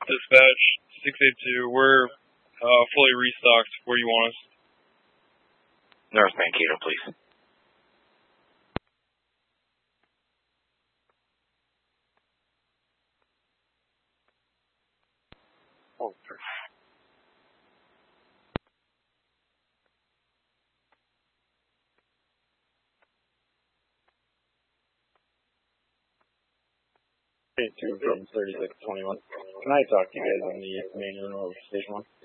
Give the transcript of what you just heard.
Dispatch 682. We're fully restocked. Where do you want us? North Mankato, please. Oh, sure. Hey, 2 from 3621. Can I talk to you guys on the main room of Station 1?